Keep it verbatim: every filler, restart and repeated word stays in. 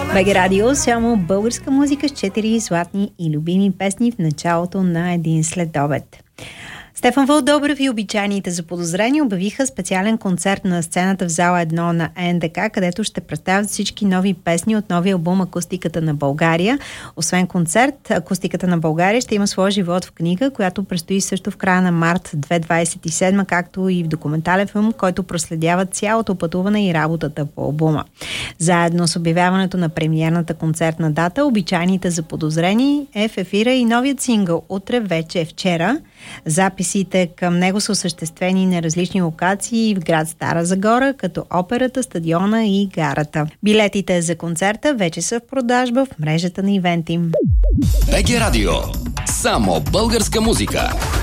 БГ Радио, само българска музика с четири златни и любими песни в началото на един следобед. Стефан Вълдобрев и обичайните заподозрени обявиха специален концерт на сцената в зала едно на НДК, където ще представят всички нови песни от новия албум "Акустиката на България". Освен концерт, "Акустиката на България" ще има своя живот в книга, която предстои също в края на март две хиляди двадесет и седма, както и в документален филм, който проследява цялото пътуване и работата по албума. Заедно с обявяването на премиерната концертна дата, обичайните заподозрени е в ефира и новият сингъл "Утре вече е вчера". Записите към него са осъществени на различни локации в град Стара Загора, като операта, стадиона и гарата. Билетите за концерта вече са в продажба в мрежата на Ивентим. БГ Радио. Само българска музика.